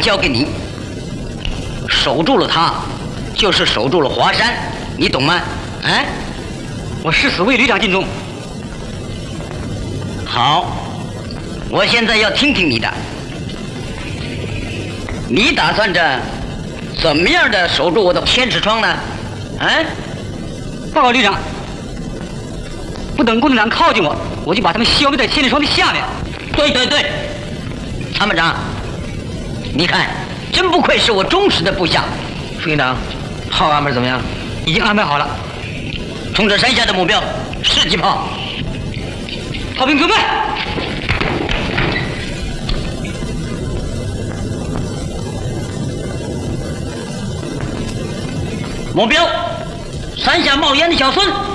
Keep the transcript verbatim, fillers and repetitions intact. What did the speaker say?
交给你，守住了它，就是守住了华山，你懂吗？哎， 我誓死为旅长尽忠。 好，我现在要听听你的，你打算着怎么样的守住我的千尺窗呢？啊？ 报告旅长，不等共产党靠近我，我就把他们消灭在千尺窗的下面。 对对对，参谋长，你看，真不愧是我忠实的部下。 副营长，炮安排怎么样？ 已经安排好了， 冲着山下的目标，试击炮。 炮兵准备。 目标，山下冒烟的小孙。